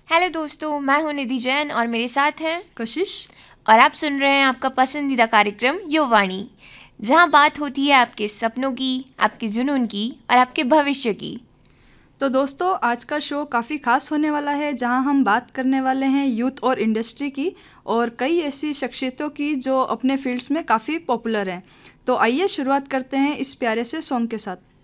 Hello दोस्तों, मैं हूं निधि जैन और मेरे साथ हैं कशिश। और आप सुन रहे हैं आपका पसंदीदा कार्यक्रम युवावाणी, जहां बात होती है आपके सपनों की, आपके जुनून की और आपके भविष्य की। तो दोस्तों, आज का शो काफ़ी खास होने वाला है, जहां हम बात करने वाले हैं यूथ और इंडस्ट्री की और कई ऐसी शख्सियतों की जो अपने फील्ड्स में काफ़ी पॉपुलर हैं। तो आइए शुरुआत करते हैं इस प्यारे से सॉन्ग के साथ।